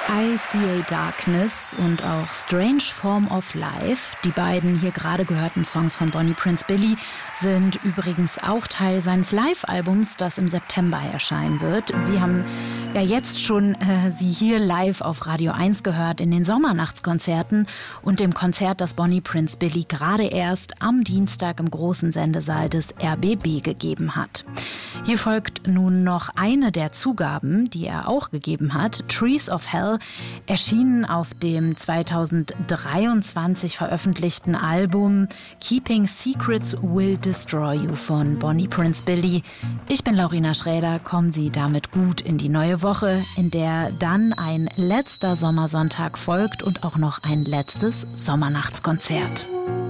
I See a Darkness und auch Strange Form of Life, die beiden hier gerade gehörten Songs von Bonnie Prince Billy, sind übrigens auch Teil seines Live-Albums, das im September erscheinen wird. Sie haben ja jetzt schon sie hier live auf Radio 1 gehört in den Sommernachtskonzerten und dem Konzert, das Bonnie Prince Billy gerade erst am Dienstag im großen Sendesaal des RBB gegeben hat. Hier folgt nun noch eine der Zugaben, die er auch gegeben hat. Trees of Hell, erschienen auf dem 2023 veröffentlichten Album Keeping Secrets Will Destroy You von Bonnie Prince Billy. Ich bin Laurina Schräder, kommen Sie damit gut in die neue Woche, in der dann ein letzter Sommersonntag folgt und auch noch ein letztes Sommernachtskonzert.